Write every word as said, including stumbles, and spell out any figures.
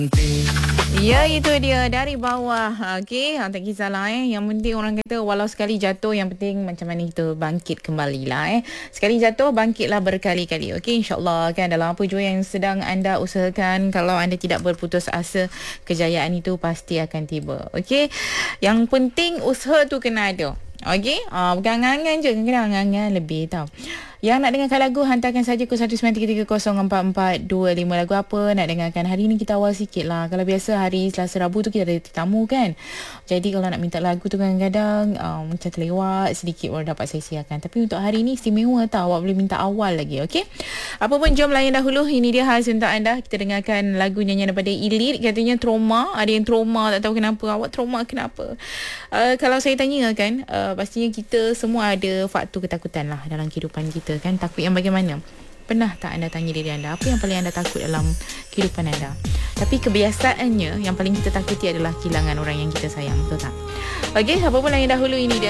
Ya, itu dia dari bawah. Okey, ha, tak kisahlah eh. Yang penting orang kata walau sekali jatuh, yang penting macam mana kita bangkit kembali lah eh. Sekali jatuh, bangkitlah berkali-kali. Okey, insyaAllah kan dalam apa jua yang sedang anda usahakan, kalau anda tidak berputus asa, kejayaan itu pasti akan tiba. Okey, yang penting usaha tu kena ada. Okey, ah, bukan angan-angan je, kena angan-angan lebih tau. Yang nak dengarkan lagu, hantarkan saja ke satu sembilan tiga tiga kosong empat empat dua lima. Lagu apa nak dengarkan? Hari ni kita awal sikit lah. Kalau biasa hari Selasa Rabu tu kita ada tetamu kan. Jadi kalau nak minta lagu tu kadang-kadang um, macam terlewat sedikit baru dapat saya siarkan. Tapi untuk hari ni istimewa tau. Awak boleh minta awal lagi, okey? Apa pun, jom layan dahulu. Ini dia khas untuk anda. Kita dengarkan lagu nyanyian daripada Elite. Katanya trauma. Ada yang trauma, tak tahu kenapa. Awak trauma kenapa? Uh, kalau saya tanya kan, uh, pastinya kita semua ada faktor ketakutan lah dalam kehidupan kita kan. Takut yang bagaimana? Pernah tak anda tanya diri anda, apa yang paling anda takut dalam kehidupan anda? Tapi kebiasaannya yang paling kita takuti adalah kehilangan orang yang kita sayang, betul tak? Okey, apa pun yang dahulu, ini dia